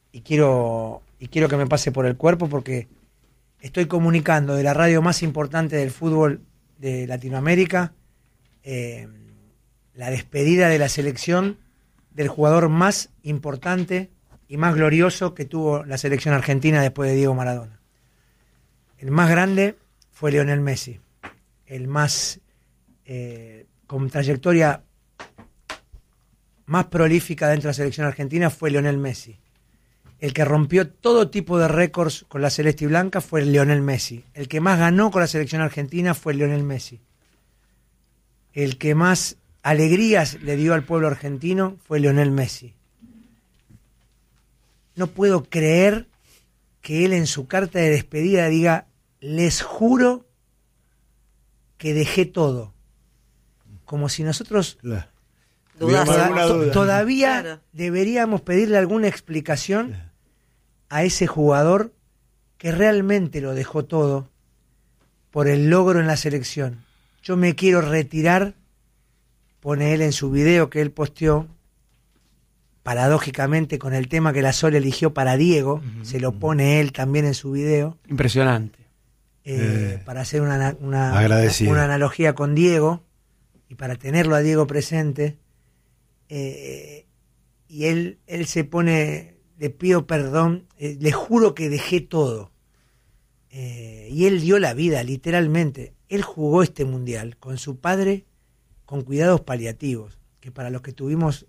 y quiero que me pase por el cuerpo porque estoy comunicando de la radio más importante del fútbol de Latinoamérica la despedida de la selección del jugador más importante y más glorioso que tuvo la selección argentina después de Diego Maradona. El más grande fue Lionel Messi. El más con trayectoria más prolífica dentro de la selección argentina fue Lionel Messi. El que rompió todo tipo de récords con la celeste y blanca fue Lionel Messi. El que más ganó con la selección argentina fue Lionel Messi. El que más alegrías le dio al pueblo argentino fue Lionel Messi. No puedo creer que él en su carta de despedida diga: les juro que dejé todo. Como si nosotros todavía claro, deberíamos pedirle alguna explicación a ese jugador que realmente lo dejó todo por el logro en la selección. Yo me quiero retirar, pone él en su video que él posteó, paradójicamente con el tema que la Sol eligió para Diego, se lo pone él también en su video. Impresionante. Para hacer una analogía con Diego y para tenerlo a Diego presente. Y él se pone, le pido perdón, le juro que dejé todo. Y él dio la vida, literalmente. Él jugó este mundial con su padre, con cuidados paliativos, que para los que tuvimos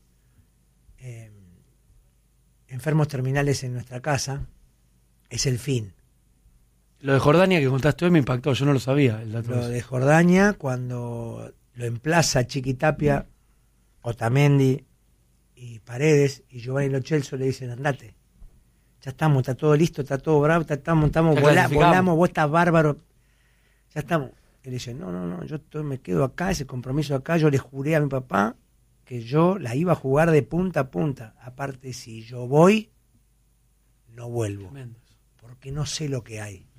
enfermos terminales en nuestra casa, es el fin. Lo de Jordania que contaste hoy me impactó, yo no lo sabía. Lo de Jordania, cuando lo emplaza Chiquitapia, Otamendi y Paredes y Giovanni Lo Celso le dicen: andate, ya estamos, está todo listo, está todo bravo, estamos volamos, vos estás bárbaro, ya estamos. Él dice: no, yo me quedo acá, ese compromiso acá, yo le juré a mi papá que yo la iba a jugar de punta a punta, aparte si yo voy, no vuelvo, tremendo, porque no sé lo que hay.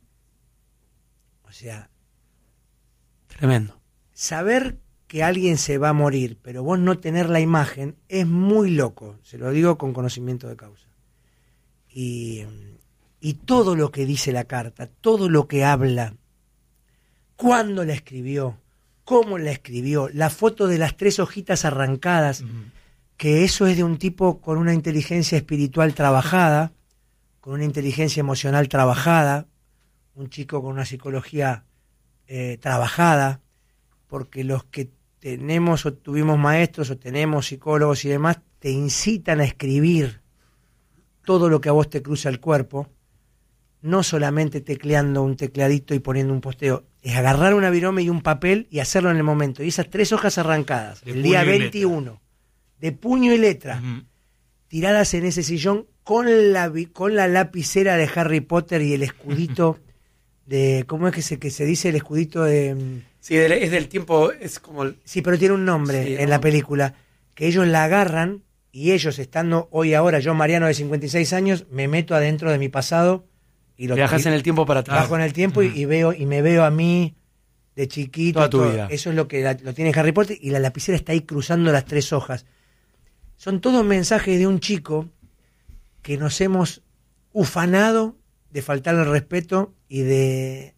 O sea, tremendo. Saber que alguien se va a morir, pero vos no tener la imagen, es muy loco, se lo digo con conocimiento de causa. Y todo lo que dice la carta, todo lo que habla, cuándo la escribió, cómo la escribió, la foto de las 3 hojitas arrancadas, que eso es de un tipo con una inteligencia espiritual trabajada, con una inteligencia emocional trabajada, un chico con una psicología trabajada, porque los que tenemos o tuvimos maestros o tenemos psicólogos y demás, te incitan a escribir todo lo que a vos te cruza el cuerpo, no solamente tecleando un tecladito y poniendo un posteo, es agarrar una virome y un papel y hacerlo en el momento. Y esas 3 hojas arrancadas, el día 21, de puño y letra, tiradas en ese sillón con la lapicera de Harry Potter y el escudito de, ¿cómo es que se dice el escudito de...? Sí, es del tiempo, es como... Sí, pero tiene un nombre sí, en la película, que ellos la agarran y ellos estando hoy ahora, yo Mariano de 56 años, me meto adentro de mi pasado y viajas en el tiempo para atrás. Bajo en el tiempo y me veo a mí de chiquito. Toda tu vida. Eso es lo que lo tiene Harry Potter y la lapicera está ahí cruzando las 3 hojas. Son todos mensajes de un chico que nos hemos ufanado de faltarle el respeto y de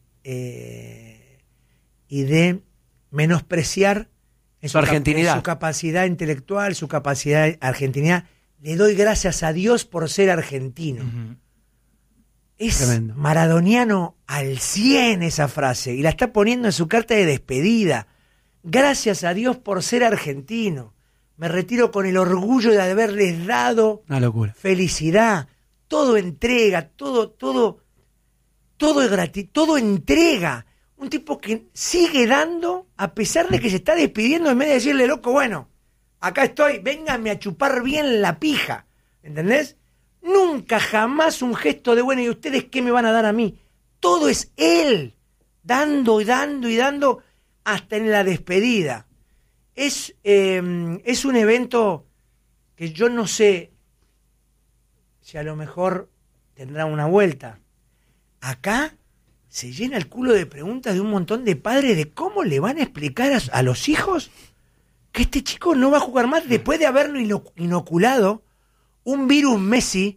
menospreciar su argentinidad, su capacidad intelectual, su capacidad de argentinidad. Le doy gracias a Dios por ser argentino. Es tremendo. Maradoniano al 100 esa frase, y la está poniendo en su carta de despedida. Gracias a Dios por ser argentino. Me retiro con el orgullo de haberles dado una locura, felicidad, todo entrega, todo es gratitud, todo entrega. Un tipo que sigue dando a pesar de que se está despidiendo, en vez de decirle: loco, bueno, acá estoy, véngame a chupar bien la pija, ¿entendés? Nunca, jamás un gesto de bueno, ¿y ustedes qué me van a dar a mí? Todo es él, dando y dando y dando hasta en la despedida. Es un evento que yo no sé si a lo mejor tendrá una vuelta. Acá se llena el culo de preguntas de un montón de padres de cómo le van a explicar a los hijos que este chico no va a jugar más después de haberlo inoculado un virus Messi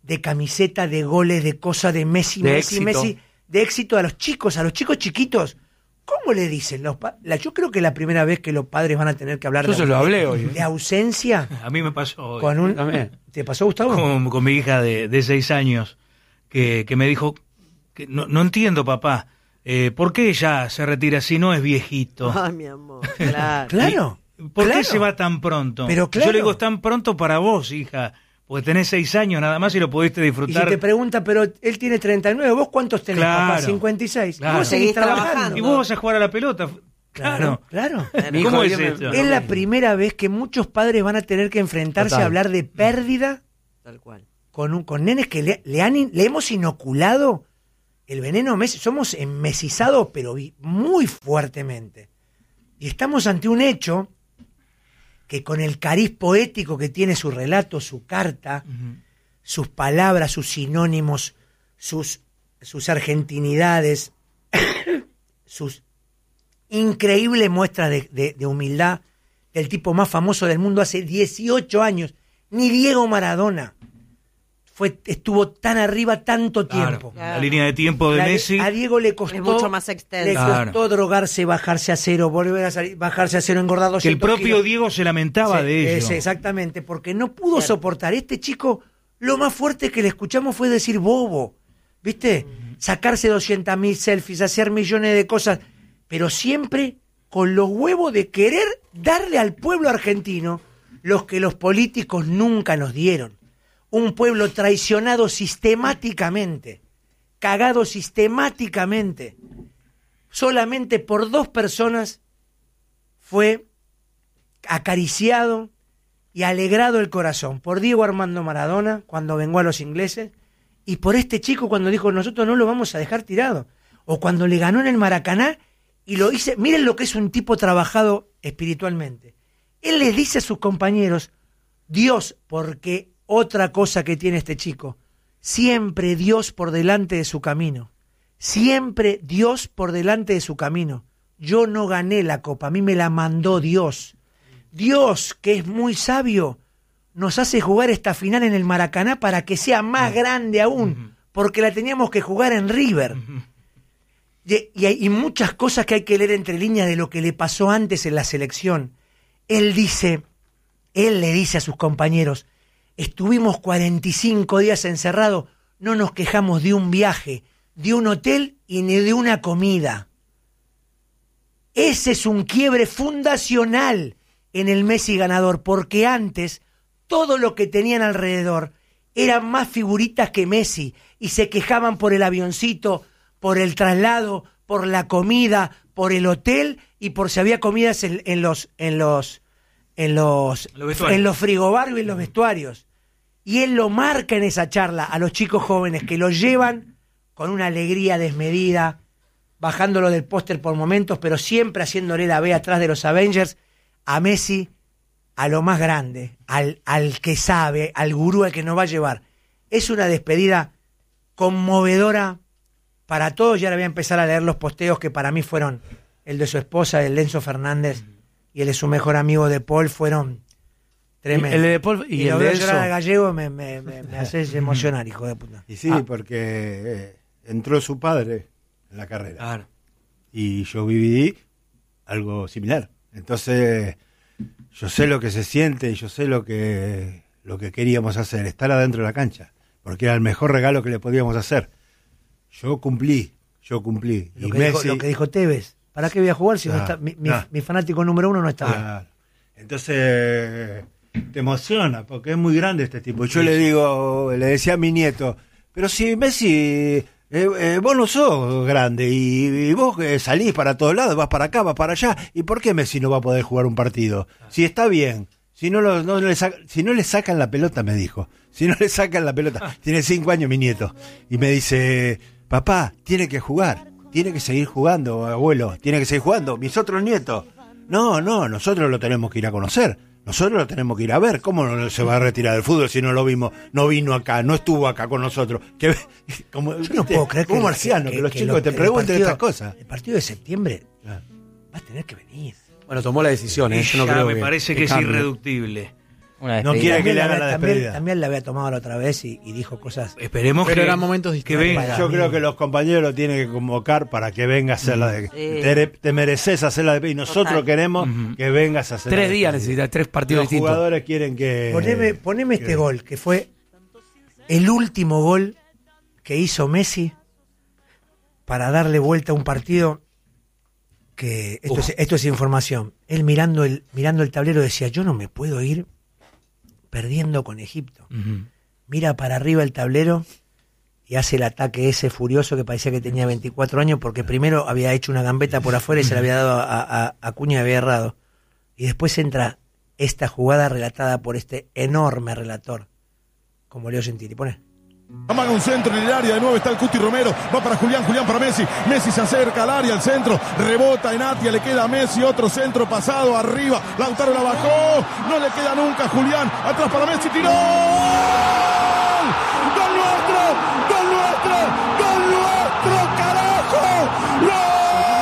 de camiseta, de goles, de cosas, de Messi, De Messi, éxito. Messi, de éxito a los chicos chiquitos. ¿Cómo le dicen? Yo creo que la primera vez que los padres van a tener que hablar Yo se lo hablé hoy. de ausencia A mí me pasó hoy. con un... También. ¿Te pasó, Gustavo? Con mi hija de 6 años, que me dijo, que no entiendo, papá, ¿por qué ella se retira si no es viejito? Ay, mi amor, claro. Claro. ¿Por claro. qué se va tan pronto? Pero claro. Yo le digo, es tan pronto para vos, hija, porque tenés 6 años nada más y lo pudiste Y si disfrutar. te pregunta, pero él tiene 39, ¿vos cuántos tenés, papá? Claro. 56. Claro. Vos seguís Seguís trabajando. trabajando. Y vos vas a jugar a la pelota. Claro. Claro. Mi hijo ¿Cómo es ayer esto? Es la primera vez que muchos padres van a tener que enfrentarse Total. a hablar de pérdida Tal cual. con nenes que le hemos inoculado el veneno Messi. Somos enmesizados, pero muy fuertemente. Y estamos ante un hecho que con el cariz poético que tiene su relato, su carta, sus palabras, sus sinónimos, sus argentinidades, sus increíbles muestras de humildad del tipo más famoso del mundo hace 18 años. Ni Diego Maradona estuvo tan arriba tanto tiempo. La línea de tiempo de Messi. A Diego le costó, Es mucho más extenso. le Claro. costó drogarse, bajarse a cero, volver a salir, bajarse a cero, engordar 200 Que el propio kilos. Diego se lamentaba Sí, de ello. exactamente, porque no pudo Cierto. soportar. Este chico, lo más fuerte que le escuchamos fue decir bobo, ¿viste? Sacarse 200.000 selfies, hacer millones de cosas, pero siempre con los huevos de querer darle al pueblo argentino los que los políticos nunca nos dieron. Un pueblo traicionado sistemáticamente, cagado sistemáticamente. Solamente por 2 personas fue acariciado y alegrado el corazón. Por Diego Armando Maradona, cuando vengó a los ingleses, y por este chico cuando dijo, nosotros no lo vamos a dejar tirado. O cuando le ganó en el Maracaná y lo hice. Miren lo que es un tipo trabajado espiritualmente. Él les dice a sus compañeros, Dios, porque otra cosa que tiene este chico, siempre Dios por delante de su camino. Siempre Dios por delante de su camino. Yo no gané la copa, a mí me la mandó Dios. Dios, que es muy sabio, nos hace jugar esta final en el Maracaná para que sea más grande aún, porque la teníamos que jugar en River. Y hay muchas cosas que hay que leer entre líneas de lo que le pasó antes en la selección. Él le dice a sus compañeros, estuvimos 45 días encerrados, no nos quejamos de un viaje, de un hotel y ni de una comida. Ese es un quiebre fundacional en el Messi ganador, porque antes todo lo que tenían alrededor eran más figuritas que Messi y se quejaban por el avioncito, por el traslado, por la comida, por el hotel y por si había comidas en los frigobarrios y en los vestuarios. Y él lo marca en esa charla a los chicos jóvenes que lo llevan con una alegría desmedida, bajándolo del póster por momentos, pero siempre haciéndole la B atrás de los Avengers, a Messi, a lo más grande, al que sabe, al gurú, al que nos va a llevar. Es una despedida conmovedora para todos. Y ahora voy a empezar a leer los posteos que para mí fueron el de su esposa, el de Enzo Fernández, y el de su mejor amigo de Paul, fueron tremendos. El de Paul y lo el de veo llorar Enzo. al gallego, me haces emocionar, hijo de puta. Y sí, porque entró su padre en la carrera. Claro. Y yo viví algo similar. Entonces, yo sé lo que se siente y yo sé lo que queríamos hacer, estar adentro de la cancha, porque era el mejor regalo que le podíamos hacer. Yo cumplí. Lo Y que, Messi, lo que dijo Tevez, ¿para qué voy a jugar si no Claro, está, mi fanático número 1 no está? Claro. Entonces, te emociona, porque es muy grande este tipo. Yo le decía a mi nieto, pero si Messi, vos no sos grande y vos salís para todos lados, vas para acá, vas para allá, ¿y por qué Messi no va a poder jugar un partido? Si está bien, si no le sacan la pelota, me dijo, si no le sacan la pelota, tiene 5 años mi nieto, y me dice, papá, tiene que jugar, tiene que seguir jugando, abuelo, tiene que seguir jugando, mis otros nietos. No, nosotros lo tenemos que ir a conocer, nosotros lo tenemos que ir a ver. ¿Cómo no se va a retirar del fútbol si no lo vimos? No vino acá, no estuvo acá con nosotros. Como, Yo no puedo creer como marciano, que los chicos te pregunten estas cosas. El partido de septiembre Claro. va a tener que venir. Bueno, tomó la decisión, yo no Ya creo me parece que es cambie. irreductible. Una No despedida. quiere que le hagan la despedida. También la había tomado la otra vez y dijo cosas. Esperemos Pero que eran momentos que distintos. venga. Yo creo que los compañeros lo tienen que convocar para que venga a hacer la de... Sí. Te mereces hacer la despedida y nosotros Total. queremos que vengas a hacer 3 la días despedida. necesitas, 3 partidos Los distintos. jugadores quieren que... Poneme este gol, que fue el último gol que hizo Messi para darle vuelta a un partido que esto es información. Él mirando el tablero decía, yo no me puedo ir perdiendo con Egipto. Ujú. Mira para arriba el tablero y hace el ataque ese furioso que parecía que tenía 24 años porque primero había hecho una gambeta por afuera y se la había dado a Acuña y había errado. Y después entra esta jugada relatada por este enorme relator como Leo Gentili. Pone. Amaga un centro en el área, de nuevo está el Cuti Romero, va para Julián para Messi, Messi se acerca al área, al centro, rebota en Atia, le queda a Messi, otro centro pasado, arriba, Lautaro la bajó, no le queda nunca a Julián, atrás para Messi, tiró, ¡gol nuestro! ¡Gol nuestro! ¡Gol nuestro, carajo! ¡Gol!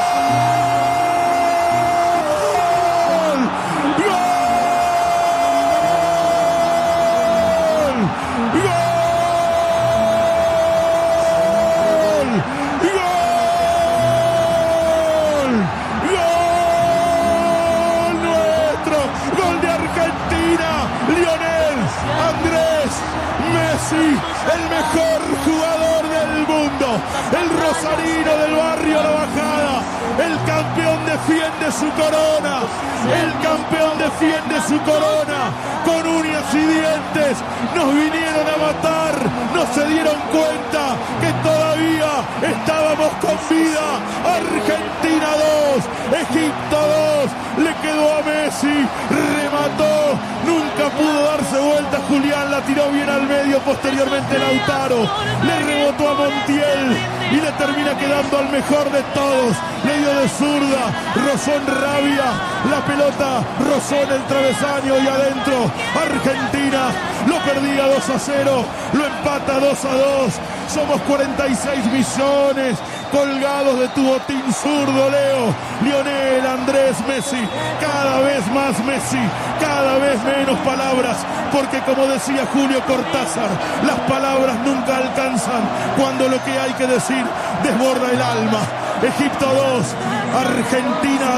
El mejor jugador del mundo, el rosarino del barrio La Bajada, el campeón defiende su corona, el campeón defiende su corona, con uñas y dientes, nos vinieron a matar, no se dieron cuenta que todavía estábamos con vida. Argentina 2, Egipto 2, le quedó a Messi, remató, nunca pudo darse vuelta Julián, la tiró bien al medio, posteriormente Lautaro, le rebotó a Montiel y le termina quedando al mejor de todos, le dio de zurda, rozó en rabia, la pelota rozó en el travesaño y adentro, Argentina lo perdía 2-0, lo empata 2-2, somos 46 millones colgados de tu botín zurdo, Leo, Lionel Andrés Messi, cada vez más Messi, cada vez menos palabras, porque como decía Julio Cortázar, las palabras nunca alcanzan cuando lo que hay que decir desborda el alma. Egipto 2, Argentina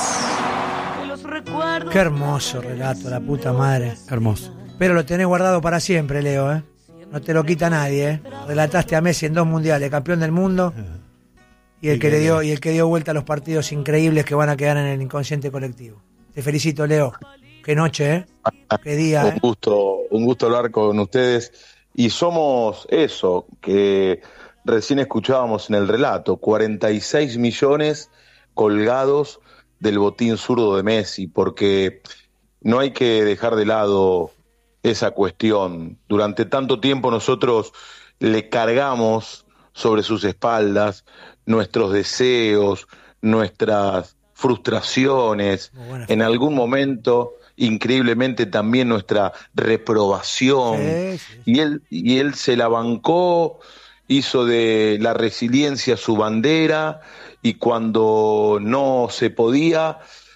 2. Qué hermoso relato, la puta madre. Hermoso. Pero lo tenés guardado para siempre, Leo, ¿eh? No te lo quita nadie, ¿eh? Relataste a Messi en 2 mundiales, campeón del mundo, y el que dio vuelta a los partidos increíbles que van a quedar en el inconsciente colectivo. Te felicito, Leo. Qué noche, ¿eh? Qué día, ¿eh? Un gusto hablar con ustedes. Y somos eso que recién escuchábamos en el relato, 46 millones colgados del botín zurdo de Messi, porque no hay que dejar de lado esa cuestión. Durante tanto tiempo nosotros le cargamos sobre sus espaldas nuestros deseos, nuestras frustraciones, en algún momento, increíblemente, también nuestra reprobación. Sí. Y él se la bancó, hizo de la resiliencia su bandera, y cuando no se podía,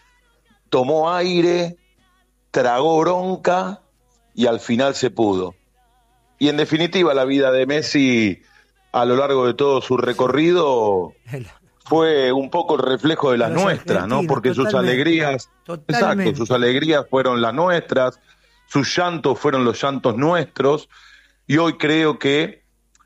tomó aire, tragó bronca, y al final se pudo. Y en definitiva, la vida de Messi, a lo largo de todo su recorrido, fue un poco el reflejo de las nuestras, ¿no? Porque sus alegrías, exacto, sus alegrías fueron las nuestras, sus llantos fueron los llantos nuestros, y hoy creo que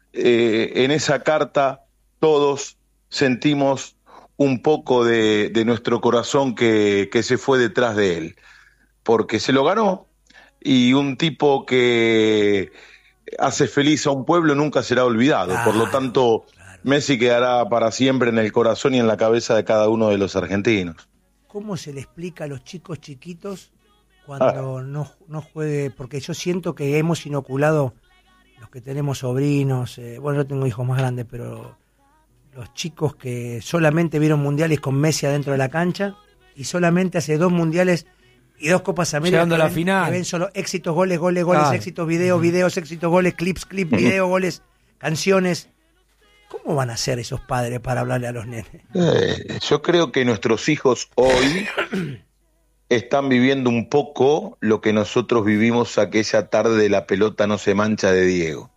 en esa carta todos sentimos un poco de nuestro corazón que se fue detrás de él, porque se lo ganó, y un tipo que hace feliz a un pueblo nunca será olvidado. Por lo tanto, Messi quedará para siempre en el corazón y en la cabeza de cada uno de los argentinos. ¿Cómo se le explica a los chicos chiquitos cuando no juegue? Porque yo siento que hemos inoculado, los que tenemos sobrinos, bueno, yo tengo hijos más grandes, pero los chicos que solamente vieron mundiales con Messi adentro de la cancha y solamente hace 2 mundiales y 2 Copas América, llegando a la final, que ven solo éxitos, goles, éxitos, videos, éxitos, goles, clips, video, goles, canciones. ¿Cómo van a ser esos padres para hablarle a los nenes? Yo creo que nuestros hijos hoy están viviendo un poco lo que nosotros vivimos aquella tarde de La pelota no se mancha de Diego.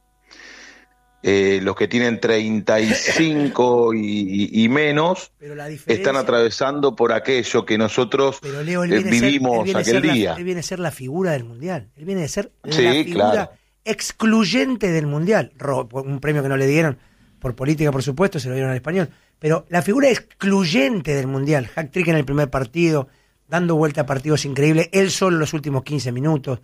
Los que tienen 35 y menos están atravesando por aquello que nosotros vivimos aquel día. Él viene a ser la figura del Mundial. Él viene a ser la Sí, figura claro. excluyente del Mundial. Un premio que no le dieron por política, por supuesto, se lo dieron al Español. Pero la figura excluyente del Mundial. Hat-trick en el primer partido, dando vuelta a partidos increíbles. Él solo los últimos 15 minutos.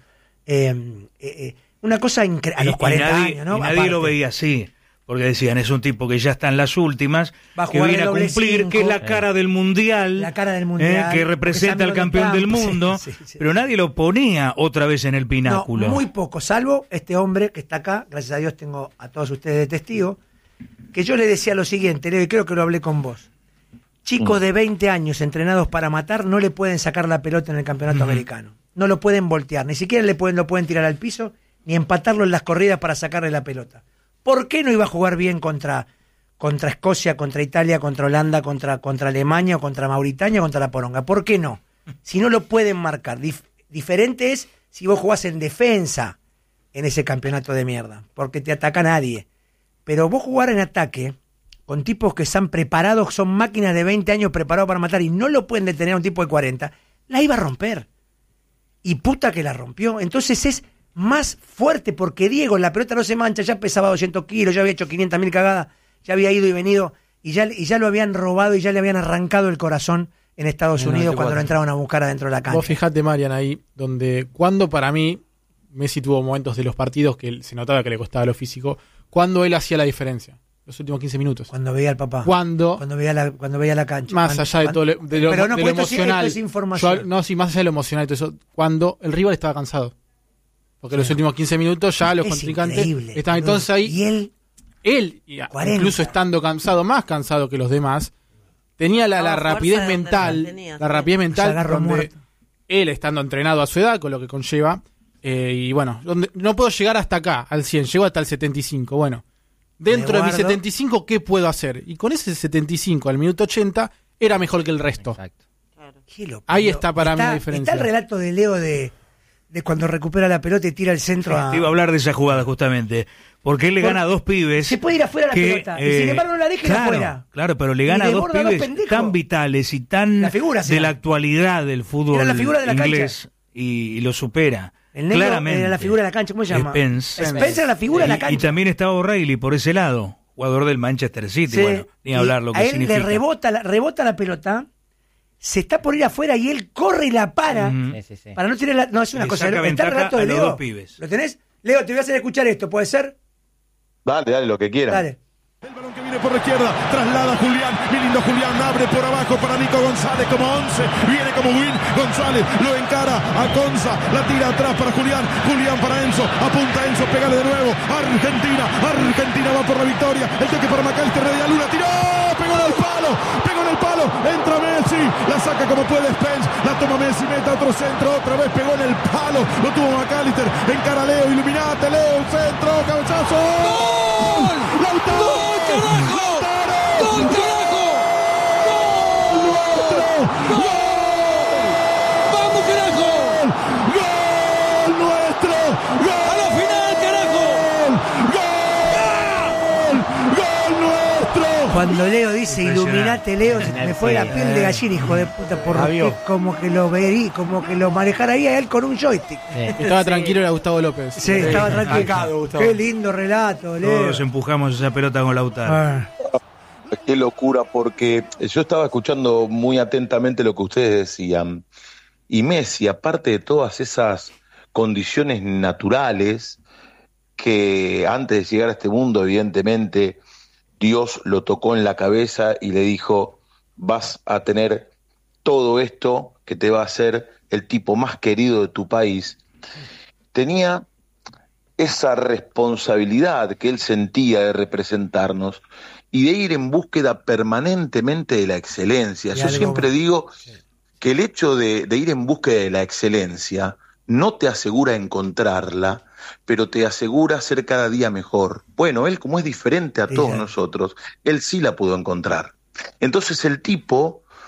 Una cosa increíble. A los 40 años, ¿no? Y nadie lo veía así, porque decían, es un tipo que ya está en las últimas, Va a que jugar viene de a doble cumplir, cinco. que es la cara del Mundial, La cara del Mundial, que representa al campeón del mundo, sí, sí. pero nadie lo ponía otra vez en el pináculo. No, muy poco, salvo este hombre que está acá, gracias a Dios tengo a todos ustedes de testigo, que yo le decía lo siguiente, Leo, y creo que lo hablé con vos. Chicos de 20 años entrenados para matar no le pueden sacar la pelota en el campeonato americano. No lo pueden voltear, ni siquiera lo pueden tirar al piso, ni empatarlo en las corridas para sacarle la pelota. ¿Por qué no iba a jugar bien contra Escocia, contra Italia, contra Holanda, contra Alemania, o contra Mauritania, contra la Poronga? ¿Por qué no? Si no lo pueden marcar. Diferente es si vos jugás en defensa en ese campeonato de mierda, porque te ataca nadie. Pero vos jugar en ataque con tipos que están preparados, son máquinas de 20 años preparados para matar y no lo pueden detener a un tipo de 40, la iba a romper. Y puta que la rompió. Entonces es más fuerte porque Diego, la pelota no se mancha, ya pesaba 200 kilos, ya había hecho 500.000 cagadas, ya había ido y venido y ya lo habían robado y ya le habían arrancado el corazón en Estados Unidos cuando lo entraban a buscar adentro de la cancha. Vos fijate, Marian, ahí, cuando para mí Messi tuvo momentos de los partidos que se notaba que le costaba lo físico, cuando él hacía la diferencia, los últimos 15 minutos. Cuando veía al papá. Cuando veía la cancha. Más allá de todo de lo pero no, de lo emocional. Esto es información. Sí, más allá de lo emocional y todo eso, cuando el rival estaba cansado. Porque los últimos 15 minutos ya los contrincantes estaban. Entonces ahí y él incluso estando cansado, más cansado que los demás, tenía la rapidez mental, donde él estando entrenado a su edad, con lo que conlleva, y bueno, donde no puedo llegar hasta acá, al 100, llego hasta el 75, bueno, dentro de mi 75, ¿qué puedo hacer? Y con ese 75 al minuto 80, era mejor que el resto. Exacto. Claro. Ahí está para mí la diferencia. Está el relato de Leo de cuando recupera la pelota y tira el centro Te iba a hablar de esa jugada justamente, porque él le gana a dos pibes. Se puede ir afuera la pelota, y sin embargo no la deja afuera. Claro, pero le gana a dos pibes tan vitales y tan de la actualidad del fútbol inglés y lo supera. El negro claramente. Era la figura de la cancha, ¿cómo se llama? Spencer era la figura de la cancha. Y también estaba O'Reilly por ese lado, jugador del Manchester City, Sí. bueno, ni hablar lo que a él significa. le rebota la pelota, se está por ir afuera y él corre y la para para no tirar la... No, es una Le cosa. saca Está el ventaja relato de a los Leo. dos pibes. ¿Lo tenés? Leo, te voy a hacer escuchar esto, ¿puede ser? Dale, lo que quieran. Dale. El balón que viene por la izquierda, traslada Julián, mi lindo Julián, abre por abajo para Nico González como 11, viene como Win, González lo encara a Conza, la tira atrás para Julián para Enzo, apunta Enzo, pégale de nuevo, Argentina va por la victoria, el toque para McAllister de Luna, tiró, pegó en el palo, entra Messi, la saca como puede Spence, la toma Messi, mete otro centro, otra vez pegó en el palo, lo tuvo McAllister, encara Leo, iluminate Leo, centro, cabezazo, ¡gol! ¡Lautaro! ¡Gol, carajo! ¡Gol, carajo! ¡Gol! ¡Vamos, carajo! ¡Gol nuestro! ¡Gol! ¡A la final, carajo! ¡Gol nuestro! Cuando Leo dice iluminate Leo, se me fue la piel de gallina, hijo de puta, porque como que lo verí, como que lo manejaría a él con un joystick. Estaba tranquilo, era Gustavo López. Sí, estaba tranquilo. Sacado, Gustavo. Qué lindo relato, Leo. Todos empujamos esa pelota con Lautaro. Qué locura, porque yo estaba escuchando muy atentamente lo que ustedes decían. Y Messi, aparte de todas esas condiciones naturales que antes de llegar a este mundo, evidentemente, Dios lo tocó en la cabeza y le dijo, vas a tener todo esto que te va a hacer el tipo más querido de tu país. Tenía esa responsabilidad que él sentía de representarnos y de ir en búsqueda permanentemente de la excelencia. Yo siempre digo que el hecho de ir en búsqueda de la excelencia no te asegura encontrarla, pero te asegura ser cada día mejor. Bueno, él, como es diferente a todos nosotros, él sí la pudo encontrar. Entonces el tipo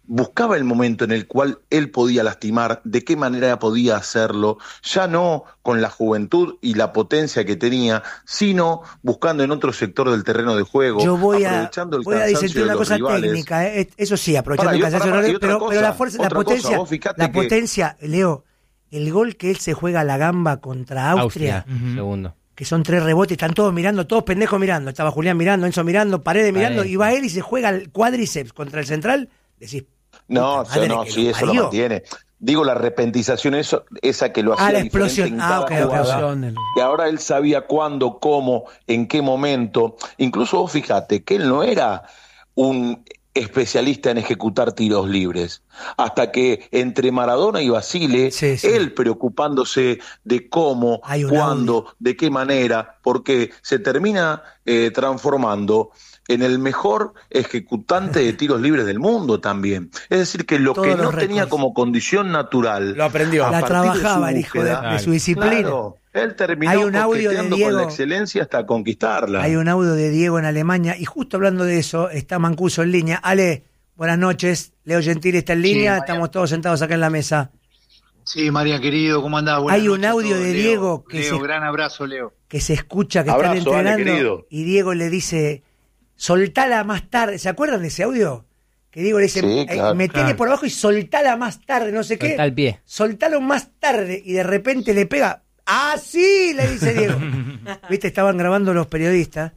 buscaba el momento en el cual él podía lastimar, de qué manera podía hacerlo, ya no con la juventud y la potencia que tenía, sino buscando en otro sector del terreno de juego, Yo voy aprovechando el a cansancio decir de una los cosa rivales. técnica, eso sí, aprovechando el cansancio de los rivales, pero la fuerza, la potencia, Leo, el gol que él se juega a la gamba contra Austria. Segundo. Que son 3 rebotes, están todos mirando, todos pendejos mirando. Estaba Julián mirando, Enzo mirando, Paredes mirando, y va él y se juega el cuádriceps contra el central. Decís, no, sí, eso lo mantiene. Digo, la repentización, esa que lo hacía la explosión. En cada jugada, que ahora él sabía cuándo, cómo, en qué momento. Incluso vos fíjate que él no era un especialista en ejecutar tiros libres, hasta que entre Maradona y Basile, él preocupándose de cómo, cuándo, de qué manera, porque se termina transformando en el mejor ejecutante de tiros libres del mundo también. Es decir, que lo que no tenía como condición natural, lo aprendió. La trabajaba el hijo de su disciplina. Claro, él terminó coqueteando con la excelencia hasta conquistarla. Hay un audio de Diego en Alemania, y justo hablando de eso, está Mancuso en línea. Ale, buenas noches. Leo Gentili está en línea, estamos todos sentados acá en la mesa. Sí, María, querido, ¿cómo andás? Buenas Hay un audio de Diego Leo, gran abrazo, Leo. Que se escucha, que están entrenando, y Diego le dice, soltala más tarde. ¿Se acuerdan de ese audio? Que Diego le dice, metele por abajo y soltala más tarde, no sé qué. Soltá el pie. Soltalo más tarde, y de repente le pega. ¡Ah, sí! Le dice Diego. Viste, estaban grabando los periodistas.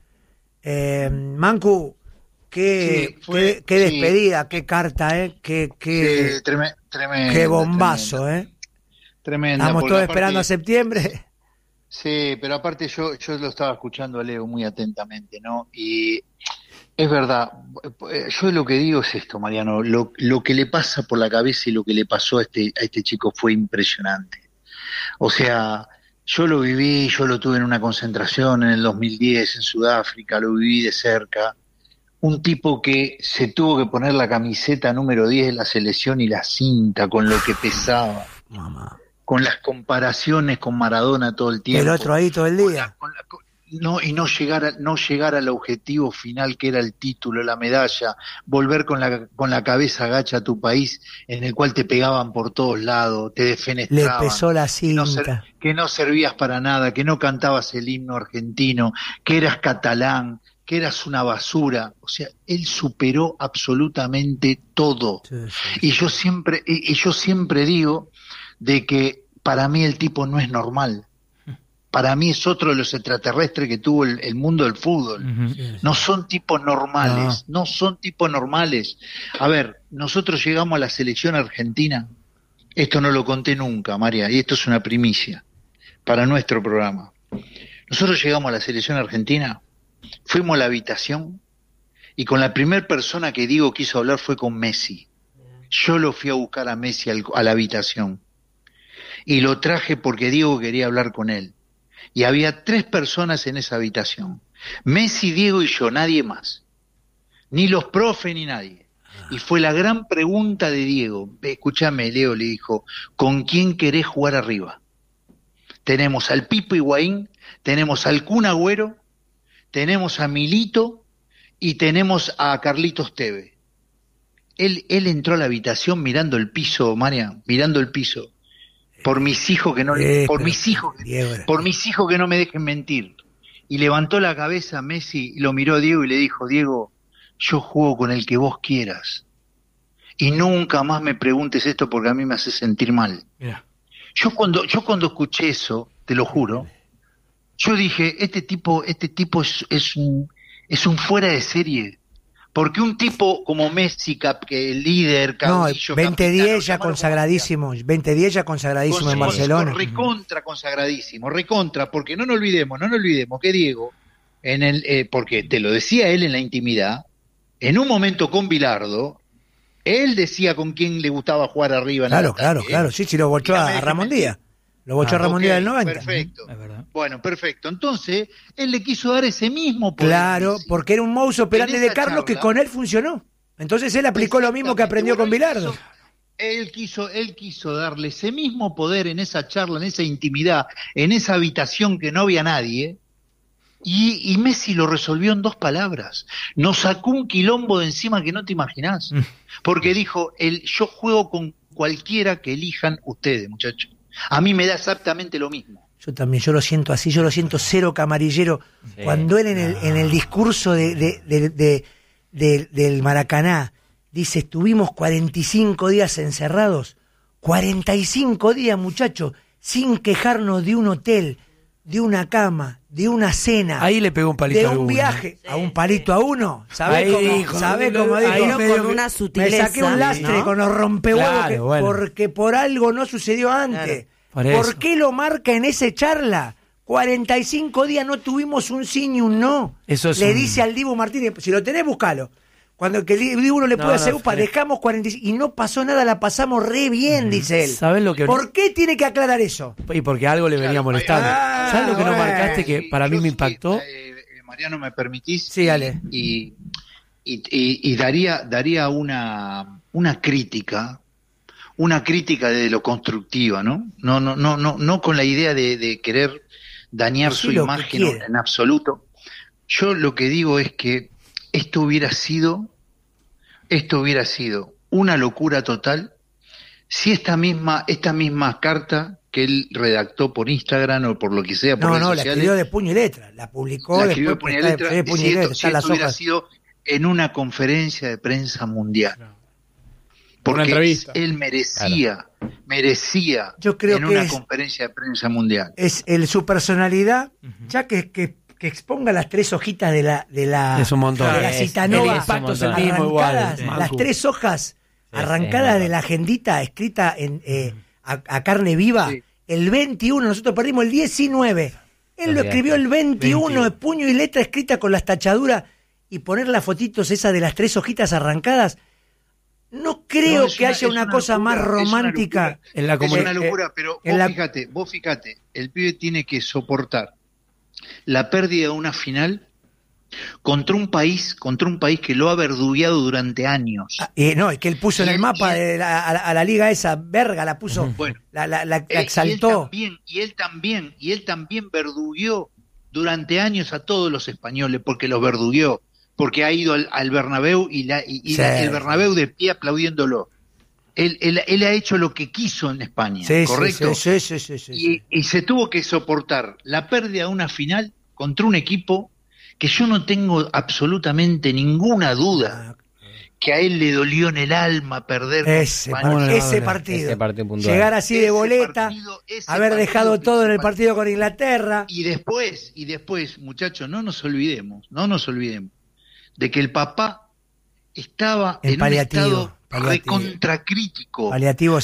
Mancu, qué despedida, qué carta, tremendo. Qué bombazo, Tremenda. Estamos todos esperando a septiembre. Sí, pero aparte yo lo estaba escuchando a Leo muy atentamente, ¿no? Y es verdad, yo lo que digo es esto, Mariano, lo que le pasa por la cabeza y lo que le pasó a este chico fue impresionante. O sea, yo lo viví, yo lo tuve en una concentración en el 2010 en Sudáfrica, lo viví de cerca. Un tipo que se tuvo que poner la camiseta número 10 de la selección y la cinta con lo que pesaba. Mamá. Con las comparaciones con Maradona todo el tiempo. El otro ahí todo el día. No llegar al objetivo final que era el título, la medalla, volver con la cabeza agacha a tu país, en el cual te pegaban por todos lados, te defenestraban. Le pesó la cinta. Que no servías para nada, que no cantabas el himno argentino, que eras catalán, que eras una basura. O sea, él superó absolutamente todo. Sí. Y yo siempre digo de que para mí el tipo no es normal. Para mí es otro de los extraterrestres que tuvo el mundo del fútbol. No son tipos normales, no son tipos normales. A ver, nosotros llegamos a la selección argentina, esto no lo conté nunca, María, y esto es una primicia para nuestro programa. Nosotros llegamos a la selección argentina, fuimos a la habitación, y con la primera persona que Diego quiso hablar fue con Messi. Yo lo fui a buscar a Messi a la habitación, y lo traje porque Diego quería hablar con él. Y había 3 personas en esa habitación. Messi, Diego y yo, nadie más. Ni los profes ni nadie. Y fue la gran pregunta de Diego. Escúchame, Leo, le dijo, ¿con quién querés jugar arriba? Tenemos al Pipo Higuaín, tenemos al Kun Agüero, tenemos a Milito y tenemos a Carlitos Tevez. Él entró a la habitación mirando el piso, María, mirando el piso. Por mis hijos que no me dejen mentir. Y levantó la cabeza Messi y lo miró a Diego y le dijo, Diego, yo juego con el que vos quieras. Y nunca más me preguntes esto porque a mí me hace sentir mal. Mira. Yo cuando escuché eso, te lo juro, yo dije, este tipo es un fuera de serie. Porque un tipo como Messi, que el líder, caudillo, 2010 ya consagradísimo, 2010 ya consagradísimo en Barcelona. Recontra consagradísimo, porque no nos olvidemos que Diego, porque te lo decía él en la intimidad, en un momento con Bilardo, él decía con quién le gustaba jugar arriba. Claro, sí, lo bochó a Ramón Díaz. Lo bochó a Ramón Díaz del 90. Perfecto. Bueno, perfecto. Entonces, él le quiso dar ese mismo poder. Claro, porque era un modus operandi de Carlos que con él funcionó. Entonces él aplicó lo mismo que aprendió con Bilardo. Él quiso darle ese mismo poder en esa charla, en esa intimidad, en esa habitación que no había nadie. Y Messi lo resolvió en 2 palabras. Nos sacó un quilombo de encima que no te imaginás. Porque dijo, yo juego con cualquiera que elijan ustedes, muchachos. A mí me da exactamente lo mismo. Yo también, yo lo siento así, yo lo siento cero camarillero. Sí. Cuando él en el discurso del Maracaná dice, estuvimos 45 días encerrados, 45 días, muchachos, sin quejarnos de un hotel, de una cama, de una cena. Ahí le pegó un palito de un viaje, a un palito a uno. ¿Sabés cómo dijo? Con una sutileza. Me saqué un lastre, ¿no? Con los rompehuevos, claro, bueno. Porque por algo no sucedió antes. Claro, ¿por qué lo marca en esa charla? 45 días no tuvimos un sí ni un no. Eso le dice al Dibu Martínez, si lo tenés, buscalo. Cuando que el Dibu no le puede hacer upa, dejamos 45 y no pasó nada, la pasamos re bien, dice él. ¿Sabés lo que... ¿Por qué tiene que aclarar eso? Y porque algo le venía molestando. ¿Sabes lo que no marcaste que para mí me impactó? Mariano, ¿me permitís? Sí, dale. Y daría una crítica de lo constructiva, ¿no? No con la idea de querer dañar su imagen en absoluto. Yo lo que digo es que esto hubiera sido una locura total si esta misma carta que él redactó por Instagram o por lo que sea, por redes sociales, la escribió de puño y letra, la publicó después de puño y letra, si esto hubiera sido en una conferencia de prensa mundial. Porque él merecía yo creo en una conferencia de prensa mundial. Es su personalidad, ya que exponga las 3 hojitas de la Citanova, el impacto es el mismo igual. Las 3 hojas arrancadas de la agendita escrita a carne viva, el 21, nosotros perdimos el 19. Él lo escribió el 21, de puño y letra escrita con las tachaduras, y poner las fotitos esas de las 3 hojitas arrancadas. No creo que haya una cosa más romántica en la comunidad. Es una locura, pero vos fíjate, el pibe tiene que soportar la pérdida de una final contra un país que lo ha verdugueado durante años. Es que él puso en el mapa a la liga esa, verga, la puso, la exaltó. Y él también verdugueó durante años a todos los españoles, porque los verdugueó. Porque ha ido al Bernabéu y el Bernabéu de pie aplaudiéndolo. Él ha hecho lo que quiso en España, ¿correcto? Sí. Y se tuvo que soportar la pérdida de una final contra un equipo que yo no tengo absolutamente ninguna duda que a él le dolió en el alma perder ese partido puntual. Llegar así de boleta, haber dejado todo en el partido con Inglaterra. Y después, muchachos, no nos olvidemos de que el papá estaba en un estado recontracrítico.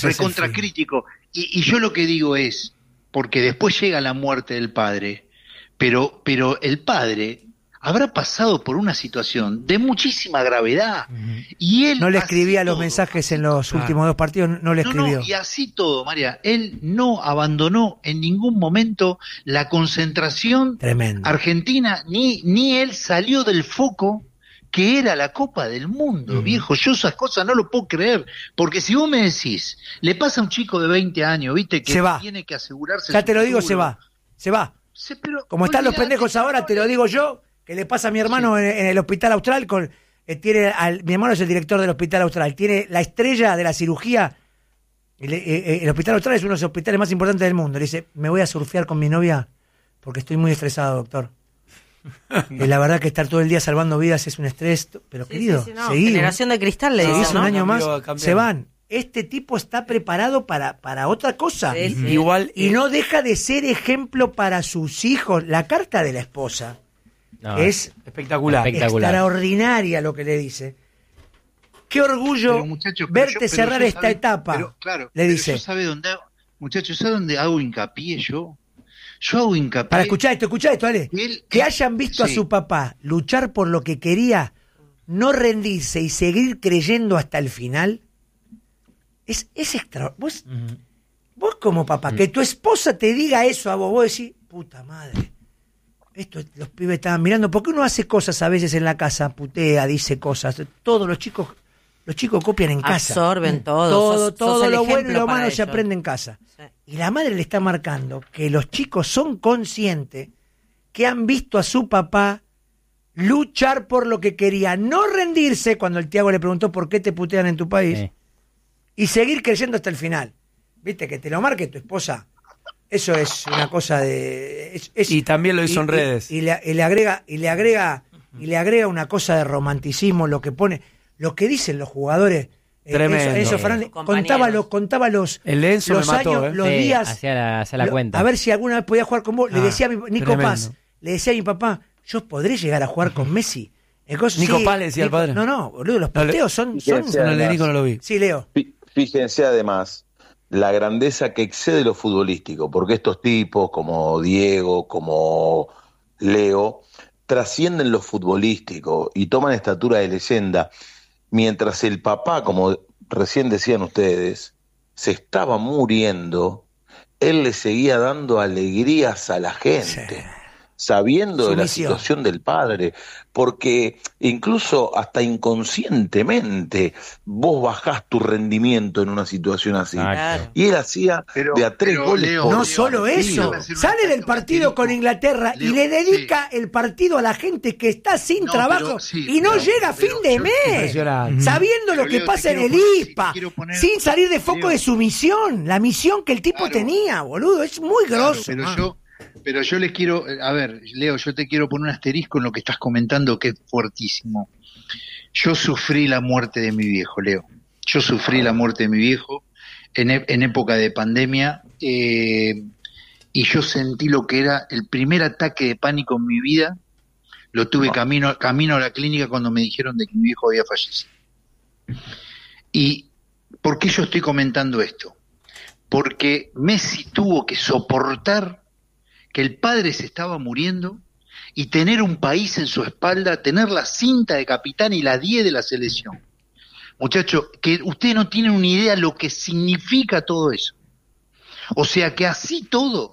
Y yo lo que digo es, porque después llega la muerte del padre, pero el padre habrá pasado por una situación de muchísima gravedad. Y él no le escribía los mensajes en los últimos 2 partidos, no le escribió. Y así todo, María, él no abandonó en ningún momento la concentración argentina, ni él salió del foco que era la Copa del Mundo, viejo. Yo esas cosas no lo puedo creer, porque si vos me decís, le pasa a un chico de 20 años, viste, que tiene que asegurarse. Ya te lo digo, se va. Como están los pendejos ahora, te lo digo yo, que le pasa a mi hermano en el Hospital Austral, mi hermano es el director del Hospital Austral, tiene la estrella de la cirugía. El Hospital Austral es uno de los hospitales más importantes del mundo. Le dice, me voy a surfear con mi novia porque estoy muy estresado, doctor. La verdad que estar todo el día salvando vidas es un estrés, pero querido, seguí. Generación de cristal le dice, un año más, se van. Este tipo está preparado para otra cosa. Igual, y no deja de ser ejemplo para sus hijos. La carta de la esposa es espectacular, extraordinaria lo que le dice. Qué orgullo verte cerrar esta etapa. Le dice. Muchachos, ¿sabe dónde hago hincapié yo? Yo hago hincapié. Para escuchar esto, Ale. Que hayan visto a su papá luchar por lo que quería, no rendirse y seguir creyendo hasta el final. Es extraordinario. Vos como papá, que tu esposa te diga eso a vos decís, puta madre. Los pibes estaban mirando, porque uno hace cosas a veces en la casa, putea, dice cosas. Todos los chicos copian en casa. Absorben todo. Todo lo bueno y lo malo se aprende en casa. Sí. Y la madre le está marcando que los chicos son conscientes que han visto a su papá luchar por lo que quería, no rendirse cuando el Thiago le preguntó por qué te putean en tu país, y seguir creyendo hasta el final. Viste, que te lo marque tu esposa, eso es una cosa de... y también lo hizo en redes. Y le agrega una cosa de romanticismo, lo que dicen los jugadores. Tremendo. Enzo Fernández contaba los, el Enzo los me mató, años, los días. Hacía la cuenta. A ver si alguna vez podía jugar con vos. Le decía a Nico tremendo. Paz, le decía a mi papá, yo podré llegar a jugar con Messi. Nico Paz le decía al padre. No, boludo, los posteos son... No, el de Nico no lo vi. Sí, Leo. Fíjense además la grandeza que excede lo futbolístico, porque estos tipos como Diego, como Leo, trascienden lo futbolístico y toman estatura de leyenda, mientras el papá, como recién decían ustedes, se estaba muriendo, él le seguía dando alegrías a la gente, sabiendo de la situación del padre, porque incluso hasta inconscientemente vos bajás tu rendimiento en una situación así. Claro. Y él hacía de a 3 goles. Leo, No solo eso, sale del partido con Inglaterra y le dedica el partido a la gente que está sin trabajo y no llega a fin de mes, sabiendo lo que pasa en el ISPA, sin salir de foco de su misión, la misión que el tipo tenía, boludo, es muy grosso. Pero yo les quiero, a ver, Leo, yo te quiero poner un asterisco en lo que estás comentando, que es fuertísimo. Yo sufrí la muerte de mi viejo, Leo. Yo sufrí la muerte de mi viejo en época de pandemia, y yo sentí lo que era el primer ataque de pánico en mi vida. Lo tuve camino a la clínica cuando me dijeron de que mi viejo había fallecido. ¿Y por qué yo estoy comentando esto? Porque Messi tuvo que soportar que el padre se estaba muriendo y tener un país en su espalda, tener la cinta de capitán y la 10 de la selección. Muchachos, que ustedes no tienen una idea lo que significa todo eso. O sea que así todo,